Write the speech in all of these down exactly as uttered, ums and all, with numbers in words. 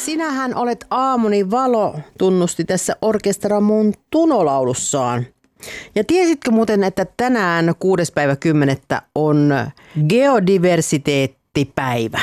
Sinähän olet aamuni valo, tunnusti tässä Orkestera mun tunolaulussaan. Ja tiesitkö muuten, että tänään kuudes päivä kymmenettä on geodiversiteettipäivä?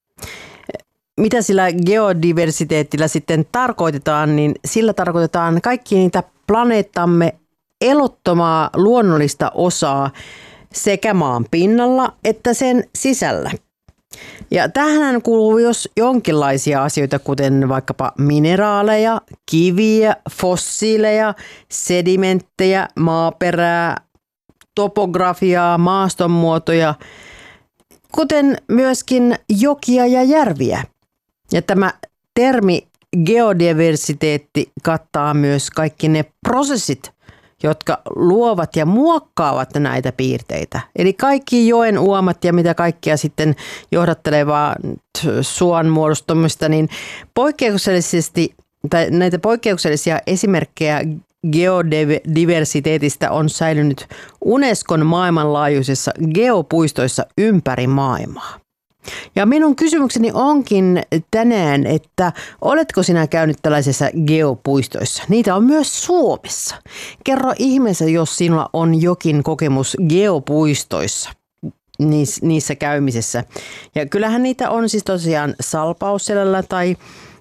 Mitä sillä geodiversiteettillä sitten tarkoitetaan, niin sillä tarkoitetaan kaikki niitä planeettamme elottomaa luonnollista osaa sekä maan pinnalla että sen sisällä. Ja tähän kuuluu jos jonkinlaisia asioita, kuten vaikkapa mineraaleja, kiviä, fossiileja, sedimenttejä, maaperää, topografiaa, maastonmuotoja, kuten myöskin jokia ja järviä. Ja tämä termi geodiversiteetti kattaa myös kaikki ne prosessit, jotka luovat ja muokkaavat näitä piirteitä. Eli kaikki joen uomat ja mitä kaikkea sitten johdattelevaa suon muodostumista, niin poikkeuksellisesti, tai näitä poikkeuksellisia esimerkkejä geodiversiteetistä on säilynyt Unescon maailmanlaajuisissa geopuistoissa ympäri maailmaa. Ja minun kysymykseni onkin tänään, että oletko sinä käynyt tällaisissa geopuistoissa? Niitä on myös Suomessa. Kerro ihmeessä, jos sinulla on jokin kokemus geopuistoissa, niissä käymisessä. Ja kyllähän niitä on siis tosiaan Salpausselällä tai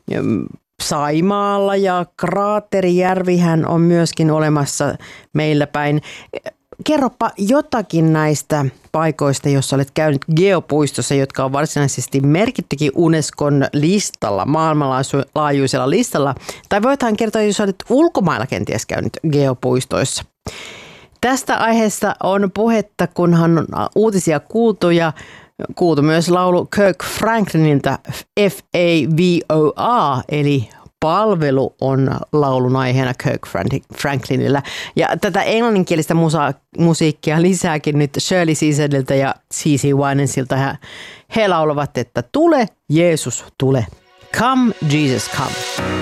Saimaalla ja Kraaterijärvihän on myöskin olemassa meillä päin. Kerropa jotakin näistä paikoista, joissa olet käynyt geopuistossa, jotka on varsinaisesti merkittykin Unescon listalla, maailmanlaajuisella listalla. Tai voithan kertoa, jos olet ulkomailla kenties käynyt geopuistoissa. Tästä aiheesta on puhetta, kunhan on uutisia kuultu ja kuultu myös laulu Kirk Franklinilta F A V O A, eli palvelu on laulun aiheena Kirk Franklinillä. Ja tätä englanninkielistä musa- musiikkia lisääkin nyt Shirley Caesarilta ja C C Winansilta. He, he laulavat, että tule Jeesus, tule. Come Jesus, come.